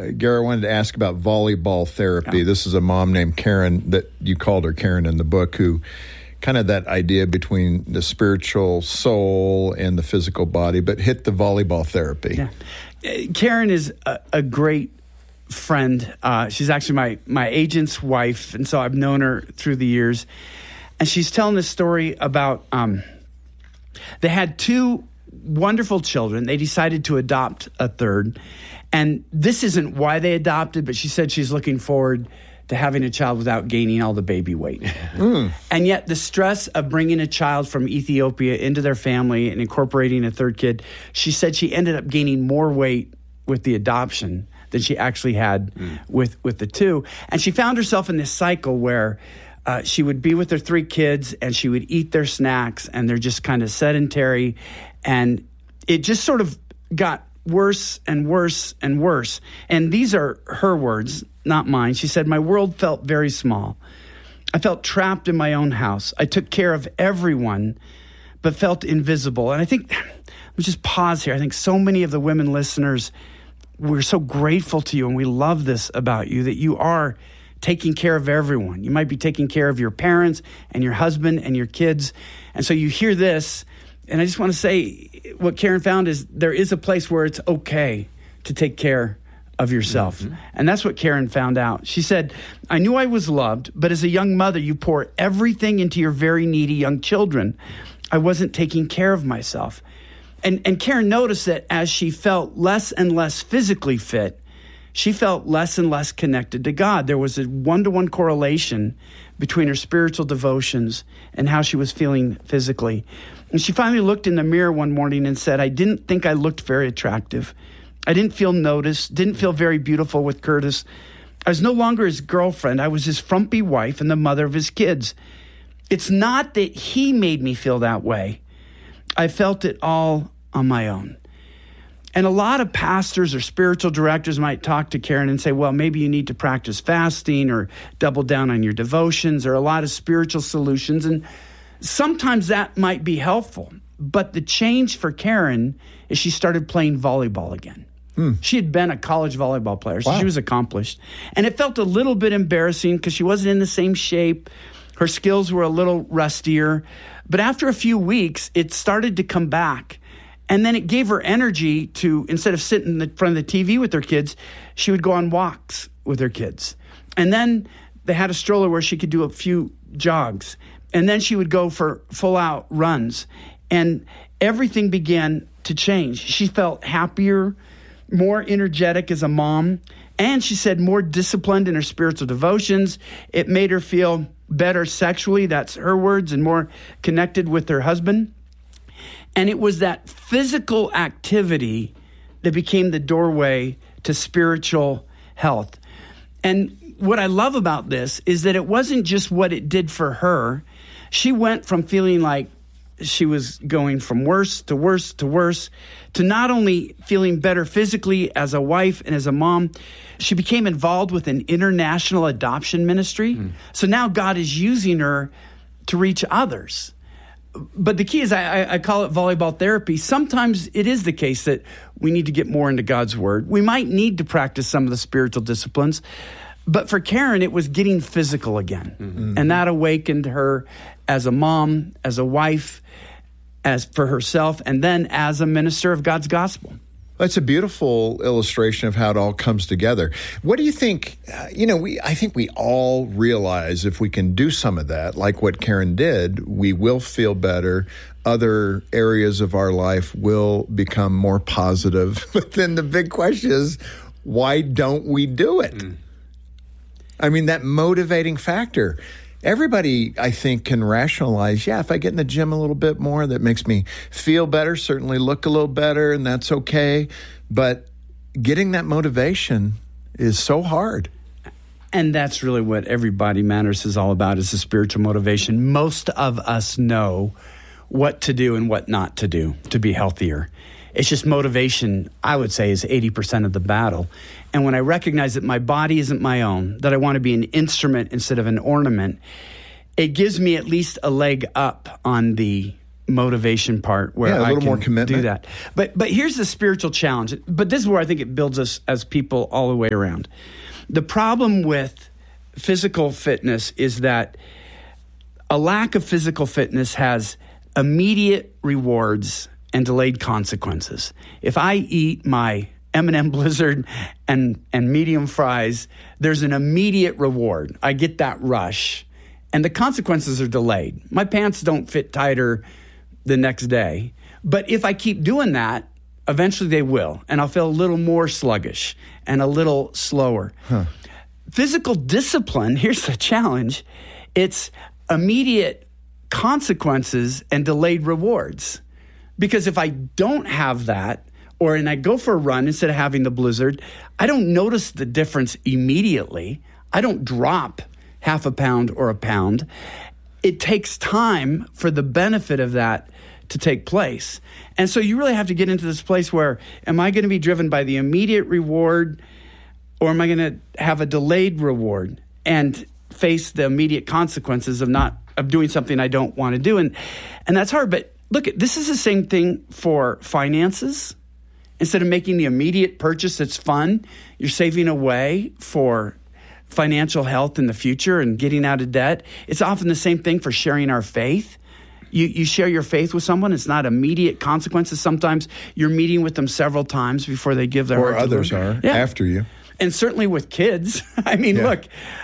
Gary, I wanted to ask about volleyball therapy. Yeah. This is a mom named Karen, that you called her Karen in the book, who kind of that idea between the spiritual soul and the physical body, but hit the volleyball therapy. Yeah. Karen is a great friend. She's actually my agent's wife, and so I've known her through the years. And she's telling this story about they had two wonderful children. They decided to adopt a third. And this isn't why they adopted, but she said she's looking forward to having a child without gaining all the baby weight. And yet the stress of bringing a child from Ethiopia into their family and incorporating a third kid, she said she ended up gaining more weight with the adoption than she actually had with the two. And she found herself in this cycle where she would be with her three kids and she would eat their snacks, and they're just kind of sedentary. And it just sort of got worse and worse and worse. And these are her words, not mine. She said, "My world felt very small. I felt trapped in my own house. I took care of everyone, but felt invisible." And I think, let me just pause here. I think so many of the women listeners, we're so grateful to you, and we love this about you, that you are taking care of everyone. You might be taking care of your parents and your husband and your kids. And so you hear this, and I just want to say what Karen found is there is a place where it's okay to take care of yourself. And that's what Karen found out. She said, "I knew I was loved, but as a young mother, you pour everything into your very needy young children. I wasn't taking care of myself." And Karen noticed that as she felt less and less physically fit, she felt less and less connected to God. There was a one-to-one correlation between her spiritual devotions and how she was feeling physically. And she finally looked in the mirror one morning and said, "I didn't think I looked very attractive. I didn't feel noticed, didn't feel very beautiful with Curtis. I was no longer his girlfriend. I was his frumpy wife and the mother of his kids. It's not that he made me feel that way. I felt it all on my own." And a lot of pastors or spiritual directors might talk to Karen and say, well, maybe you need to practice fasting or double down on your devotions, or a lot of spiritual solutions. And sometimes that might be helpful. But the change for Karen is she started playing volleyball again. She had been a college volleyball player, so she was accomplished. And it felt a little bit embarrassing because she wasn't in the same shape. Her skills were a little rustier. But after a few weeks, it started to come back. And then it gave her energy to, instead of sitting in front of the TV with her kids, she would go on walks with her kids. And then they had a stroller where she could do a few jogs. And then she would go for full-out runs. And everything began to change. She felt happier, more energetic as a mom. And she said more disciplined in her spiritual devotions. It made her feel better sexually, that's her words, and more connected with her husband. And it was that physical activity that became the doorway to spiritual health. And what I love about this is that it wasn't just what it did for her. She went from feeling like she was going from worse to worse to worse to not only feeling better physically as a wife and as a mom, she became involved with an international adoption ministry. So now God is using her to reach others. But the key is, I call it volleyball therapy. Sometimes it is the case that we need to get more into God's word. We might need to practice some of the spiritual disciplines. But for Karen, it was getting physical again. And that awakened her as a mom, as a wife, as for herself, and then as a minister of God's gospel. That's a beautiful illustration of how it all comes together. What do you think? I think we all realize if we can do some of that, like what Karen did, we will feel better. Other areas of our life will become more positive. But then the big question is, why don't we do it? I mean, that motivating factor. Everybody, I think, can rationalize, if I get in the gym a little bit more, that makes me feel better, certainly look a little better, and that's okay. But getting that motivation is so hard. And that's really what Every Body Matters is all about, is the spiritual motivation. Most of us know what to do and what not to do to be healthier. It's just motivation, I would say, is 80% of the battle. And when I recognize that my body isn't my own, that I want to be an instrument instead of an ornament, it gives me at least a leg up on the motivation part where a little more commitment. Do that. But here's the spiritual challenge. But this is where I think it builds us as people all the way around. The problem with physical fitness is that a lack of physical fitness has immediate rewards and delayed consequences. If I eat my M&M Blizzard and medium fries, there's an immediate reward. I get that rush. And the consequences are delayed. My pants don't fit tighter the next day. But if I keep doing that, eventually they will. And I'll feel a little more sluggish and a little slower. Physical discipline, here's the challenge. It's immediate consequences and delayed rewards. Because if I don't have that, and I go for a run instead of having the Blizzard, I don't notice the difference immediately. I don't drop half a pound or a pound. It takes time for the benefit of that to take place. And so you really have to get into this place where, am I going to be driven by the immediate reward, or am I going to have a delayed reward and face the immediate consequences of doing something I don't want to do? And that's hard. But look, this is the same thing for finances. Instead of making the immediate purchase that's fun, you're saving away for financial health in the future and getting out of debt. It's often the same thing for sharing our faith. You share your faith with someone. It's not immediate consequences. Sometimes you're meeting with them several times before they give their heart to the Lord. Or others are after you. And certainly with kids. I mean, look,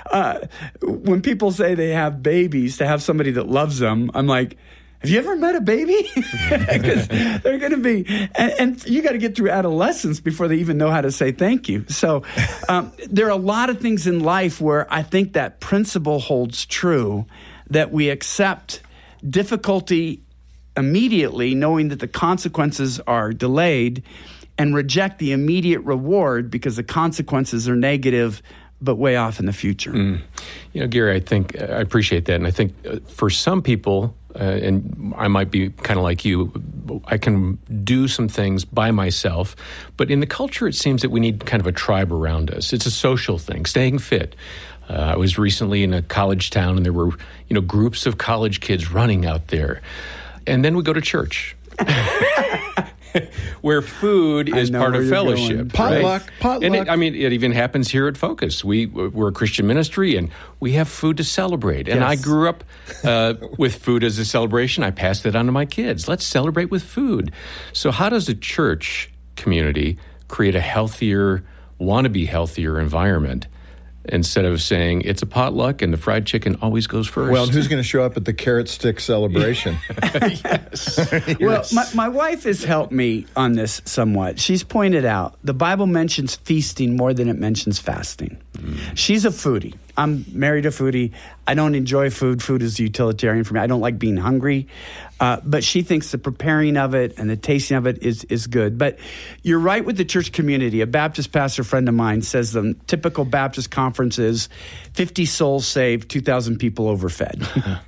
when people say they have babies, to have somebody that loves them, I'm like, have you ever met a baby? Because they're going to be, and you got to get through adolescence before they even know how to say thank you. So there are a lot of things in life where I think that principle holds true, that we accept difficulty immediately, knowing that the consequences are delayed, and reject the immediate reward because the consequences are negative but way off in the future. Gary, I appreciate that. And I think for some people, and I might be kind of like you, I can do some things by myself. But in the culture, it seems that we need kind of a tribe around us. It's a social thing, staying fit. I was recently in a college town, and there were, groups of college kids running out there. And then we go to church. Where food is part of fellowship. Potluck. And it even happens here at Focus. We're a Christian ministry, and we have food to celebrate. And I grew up with food as a celebration. I passed it on to my kids. Let's celebrate with food. So how does a church community create a healthier, want-to-be healthier environment, instead of saying it's a potluck and the fried chicken always goes first? Well, and who's going to show up at the carrot stick celebration? Yes. Well, my wife has helped me on this somewhat. She's pointed out the Bible mentions feasting more than it mentions fasting. She's a foodie. I'm married to a foodie. I don't enjoy food. Food is utilitarian for me. I don't like being hungry. But she thinks the preparing of it and the tasting of it is good. But you're right with the church community. A Baptist pastor friend of mine says the typical Baptist conference is 50 souls saved, 2,000 people overfed.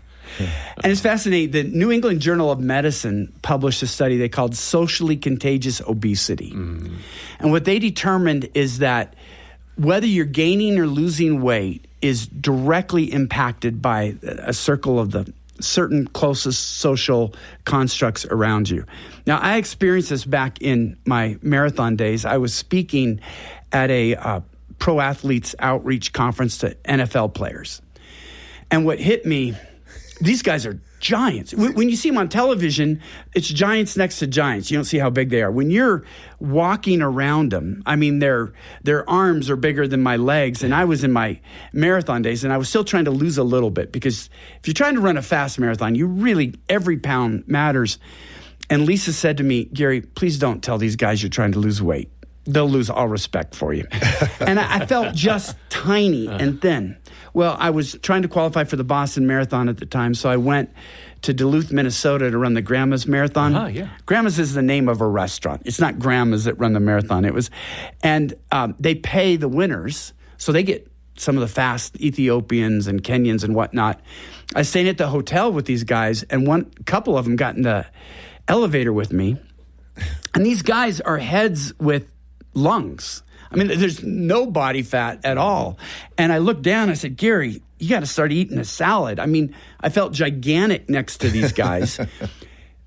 And it's fascinating. The New England Journal of Medicine published a study they called Socially Contagious Obesity. And what they determined is that whether you're gaining or losing weight is directly impacted by a circle of the certain closest social constructs around you. Now, I experienced this back in my marathon days. I was speaking at a pro athletes outreach conference to NFL players. And what hit me, these guys are giants. When you see them on television, it's giants next to giants. You don't see how big they are. When you're walking around them, I mean, their arms are bigger than my legs. And I was in my marathon days, and I was still trying to lose a little bit, because if you're trying to run a fast marathon, every pound matters. And Lisa said to me, Gary, please don't tell these guys you're trying to lose weight. They'll lose all respect for you. And I felt just tiny and thin. Well, I was trying to qualify for the Boston Marathon at the time, so I went to Duluth, Minnesota to run the Grandma's Marathon. Grandma's is the name of a restaurant. It's not Grandma's that run the marathon. And they pay the winners, so they get some of the fast Ethiopians and Kenyans and whatnot. I stayed at the hotel with these guys, and one couple of them got in the elevator with me. And these guys are heads with lungs. I mean, there's no body fat at all. And I looked down, I said, Gary, you got to start eating a salad. I mean, I felt gigantic next to these guys.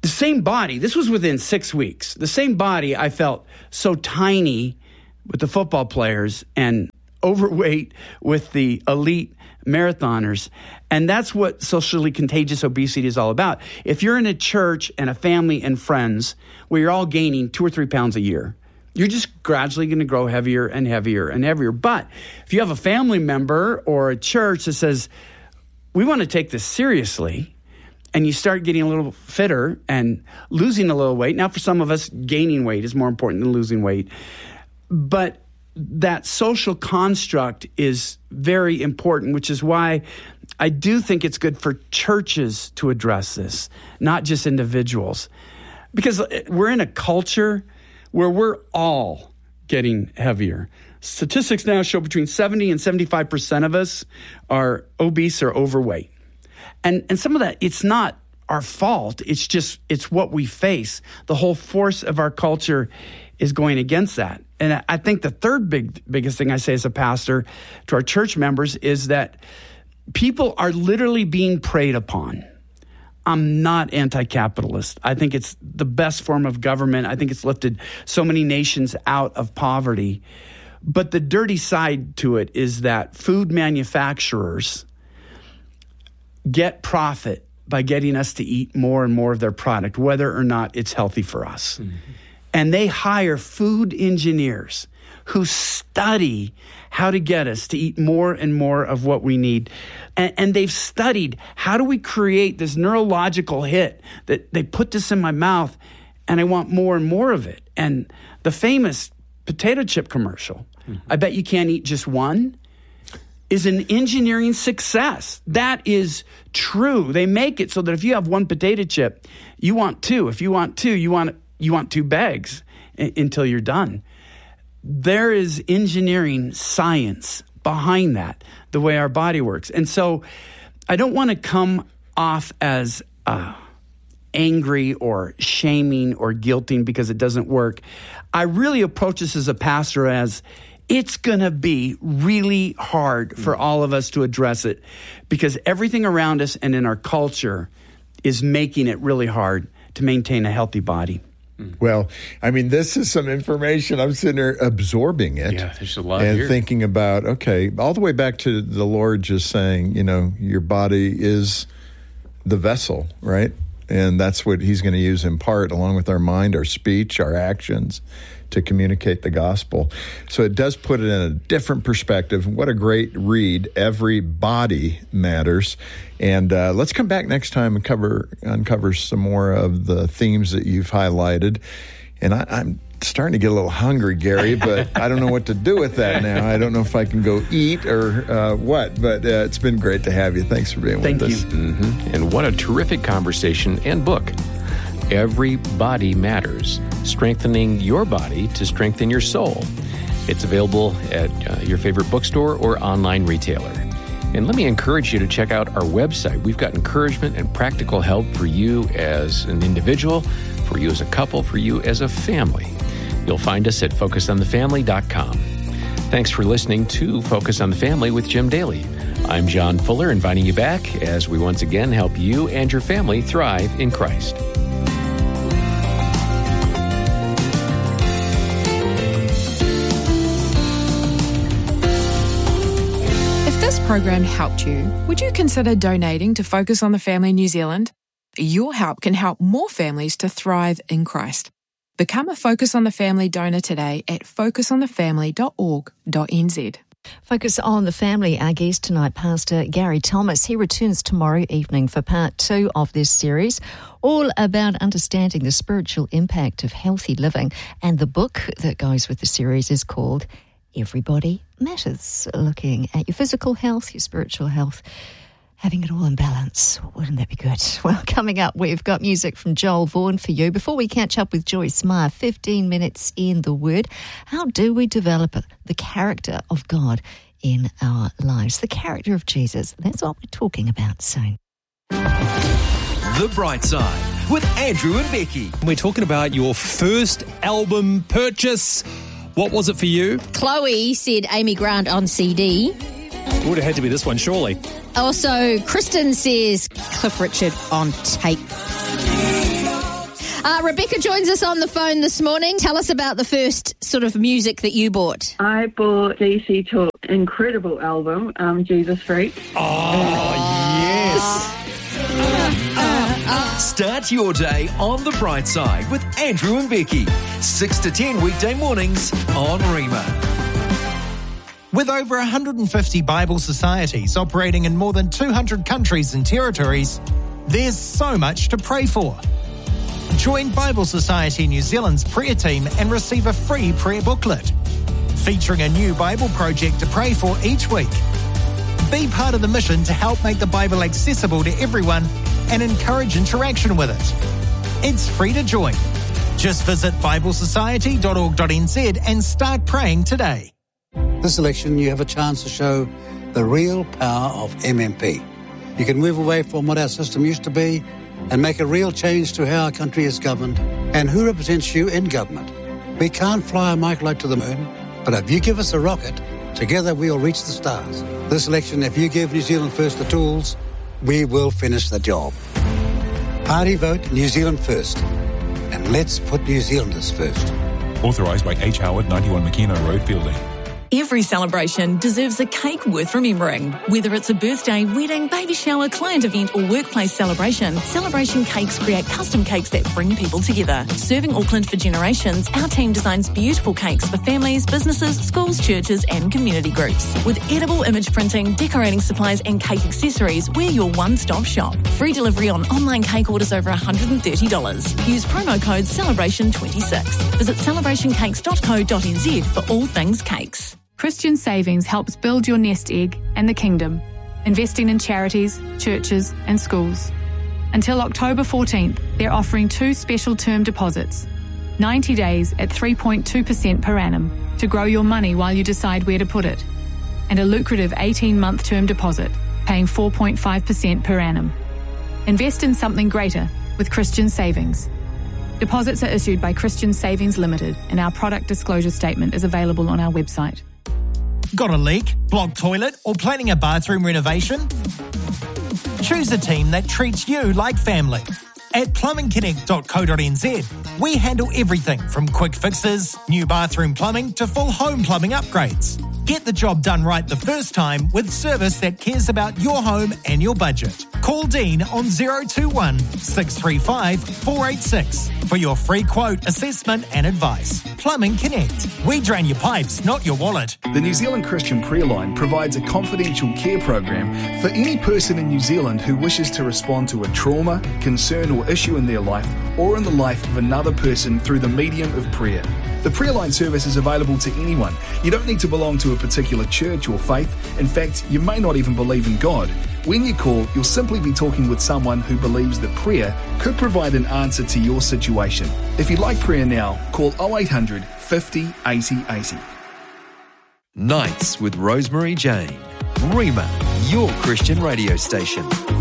the same body, this was within 6 weeks, the same body, I felt so tiny with the football players and overweight with the elite marathoners. And that's what socially contagious obesity is all about. If you're in a church and a family and friends where you're all gaining 2 or 3 pounds a year, you're just gradually going to grow heavier and heavier and heavier. But if you have a family member or a church that says, we want to take this seriously, and you start getting a little fitter and losing a little weight. Now, for some of us, gaining weight is more important than losing weight. But that social construct is very important, which is why I do think it's good for churches to address this, not just individuals. Because we're in a culture where we're all getting heavier. Statistics now show between 70 and 75% of us are obese or overweight. And some of that, it's not our fault. It's what we face. The whole force of our culture is going against that. And I think the third biggest thing I say as a pastor to our church members is that people are literally being preyed upon. I'm not anti-capitalist. I think it's the best form of government. I think it's lifted so many nations out of poverty. But the dirty side to it is that food manufacturers get profit by getting us to eat more and more of their product, whether or not it's healthy for us. Mm-hmm. And they hire food engineers who study how to get us to eat more and more of what we need. And they've studied, how do we create this neurological hit that they put this in my mouth and I want more and more of it. And the famous potato chip commercial, I bet you can't eat just one, is an engineering success. That is true. They make it so that if you have one potato chip, you want two. If you want two, you want 2 bags until you're done. There is engineering science behind that, the way our body works. And so I don't want to come off as angry or shaming or guilting because it doesn't work. I really approach this as a pastor as it's going to be really hard for all of us to address it because everything around us and in our culture is making it really hard to maintain a healthy body. Well, I mean, this is some information. I'm sitting there absorbing it. Yeah, there's a lot and here. Thinking about, okay, all the way back to the Lord just saying, your body is the vessel, right? And that's what he's going to use in part, along with our mind, our speech, our actions, to communicate the gospel. So it does put it in a different perspective. What a great read. Every body matters. And let's come back next time and uncover some more of the themes that you've highlighted. And I'm starting to get a little hungry, Gary, but I don't know what to do with that now. I don't know if I can go eat or what, but it's been great to have you. Thanks for being with us. Thank you. Mm-hmm. And what a terrific conversation and book. Every Body Matters, Strengthening Your Body to Strengthen Your Soul. It's available at your favorite bookstore or online retailer. And let me encourage you to check out our website. We've got encouragement and practical help for you as an individual, for you as a couple, for you as a family. You'll find us at FocusOnTheFamily.com. Thanks for listening to Focus on the Family with Jim Daly. I'm John Fuller, inviting you back as we once again help you and your family thrive in Christ. If this program helped you, would you consider donating to Focus on the Family New Zealand? Your help can help more families to thrive in Christ. Become a Focus on the Family donor today at focusonthefamily.org.nz. Focus on the Family. Our guest tonight, Pastor Gary Thomas. He returns tomorrow evening for part 2 of this series, all about understanding the spiritual impact of healthy living. And the book that goes with the series is called Everybody Matters, looking at your physical health, your spiritual health, having it all in balance. Wouldn't that be good? Well, coming up, we've got music from Joel Vaughan for you. Before we catch up with Joyce Meyer, 15 minutes in the Word. How do we develop the character of God in our lives? The character of Jesus. That's what we're talking about soon. The Bright Side with Andrew and Becky. We're talking about your first album purchase. What was it for you? Chloe said Amy Grant on CD. It would have had to be this one, surely. Also, Kristen says Cliff Richard on tape. Rebecca joins us on the phone this morning. Tell us about the first sort of music that you bought. I bought DC Talk incredible album, Jesus Freak. Oh, yes. Start your day on the bright side with Andrew and Becky. 6 to 10 weekday mornings on Rima. With over 150 Bible societies operating in more than 200 countries and territories, there's so much to pray for. Join Bible Society New Zealand's prayer team and receive a free prayer booklet featuring a new Bible project to pray for each week. Be part of the mission to help make the Bible accessible to everyone and encourage interaction with it. It's free to join. Just visit biblesociety.org.nz and start praying today. This election, you have a chance to show the real power of MMP. You can move away from what our system used to be and make a real change to how our country is governed and who represents you in government. We can't fly a microlight to the moon, but if you give us a rocket, together we'll reach the stars. This election, if you give New Zealand First the tools, we will finish the job. Party vote New Zealand First. And let's put New Zealanders first. Authorised by H. Howard, 91 McKenna Road, Fielding. Every celebration deserves a cake worth remembering. Whether it's a birthday, wedding, baby shower, client event or workplace celebration, Celebration Cakes create custom cakes that bring people together. Serving Auckland for generations, our team designs beautiful cakes for families, businesses, schools, churches and community groups. With edible image printing, decorating supplies and cake accessories, we're your one-stop shop. Free delivery on online cake orders over $130. Use promo code CELEBRATION26. Visit celebrationcakes.co.nz for all things cakes. Christian Savings helps build your nest egg and the kingdom, investing in charities, churches and schools. Until October 14th, they're offering 2 special term deposits, 90 days at 3.2% per annum to grow your money while you decide where to put it, and a lucrative 18-month term deposit, paying 4.5% per annum. Invest in something greater with Christian Savings. Deposits are issued by Christian Savings Limited, and our product disclosure statement is available on our website. Got a leak, blocked toilet, or planning a bathroom renovation? Choose a team that treats you like family. At plumbingconnect.co.nz, we handle everything from quick fixes, new bathroom plumbing to full home plumbing upgrades. Get the job done right the first time with service that cares about your home and your budget. Call Dean on 021 635 486 for your free quote, assessment and advice. Plumbing Connect. We drain your pipes, not your wallet. The New Zealand Christian Prayer Line provides a confidential care program for any person in New Zealand who wishes to respond to a trauma, concern or issue in their life or in the life of another person through the medium of prayer. The Prayer Line service is available to anyone. You don't need to belong to a particular church or faith. In fact, you may not even believe in God. When you call, you'll simply be talking with someone who believes that prayer could provide an answer to your situation. If you'd like prayer now, call 0800 50 80 80. Nights with Rosemary Jane. Rima, your Christian radio station.